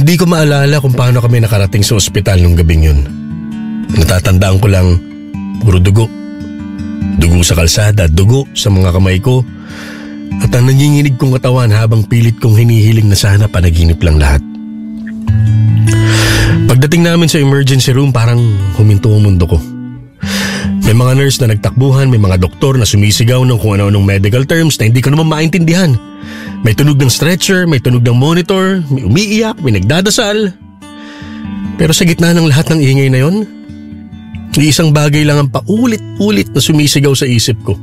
Hindi ko maalala kung paano kami nakarating sa ospital nung gabing yun. Natatandaan ko lang, puro dugo. Dugo sa kalsada, dugo sa mga kamay ko. At ang nanginginig kong katawan habang pilit kong hinihiling na sana panaginip lang lahat. Pagdating namin sa emergency room, parang huminto ang mundo ko. May mga nurse na nagtakbuhan, may mga doktor na sumisigaw ng kung ano-anong medical terms na hindi ko naman maintindihan. May tunog ng stretcher, may tunog ng monitor, may umiiyak, may nagdadasal. Pero sa gitna ng lahat ng ingay na yon, isang bagay lang ang paulit-ulit na sumisigaw sa isip ko.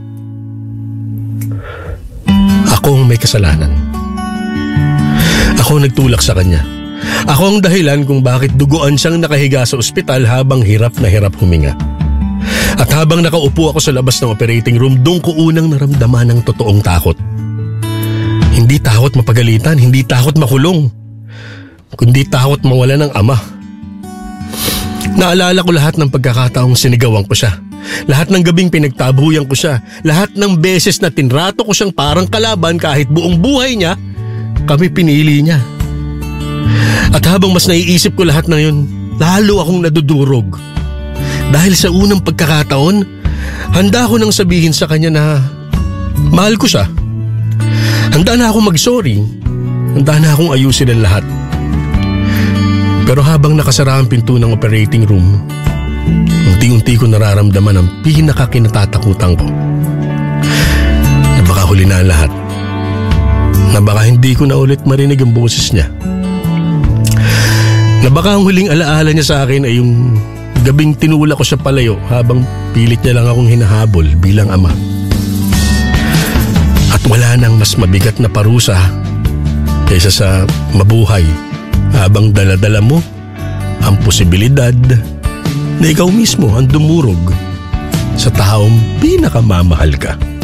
Ako ang may kasalanan. Ako ang nagtulak sa kanya. Ako ang dahilan kung bakit duguan siyang nakahiga sa ospital habang hirap na hirap huminga. At habang nakaupo ako sa labas ng operating room, doon ko unang naramdaman ng totoong takot. Hindi takot mapagalitan, hindi takot makulong, kundi takot mawala ng ama. Naalala ko lahat ng pagkakataong sinigawan ko siya. Lahat ng gabing pinagtabuyan ko siya. Lahat ng beses na tinrato ko siyang parang kalaban kahit buong buhay niya, kami pinili niya. At habang mas naiisip ko lahat na yun, lalo akong nadudurog. Dahil sa unang pagkakataon, handa ko nang sabihin sa kanya na mahal ko siya. Handa na akong mag-sorry. Handa na akong ayusin ang lahat. Pero habang nakasara ang pinto ng operating room, unti-unti ko nararamdaman ang pinakakinatatakutan ko. Na baka huli na ang lahat. Na baka hindi ko na ulit marinig ang boses niya. Na baka ang huling alaala niya sa akin ay yung gabing tinula ko siya palayo habang pilit niya lang akong hinahabol bilang ama. At wala nang mas mabigat na parusa kaysa sa mabuhay habang dala-dala mo ang posibilidad na ikaw mismo ang dumurog sa taong pinakamamahal ka.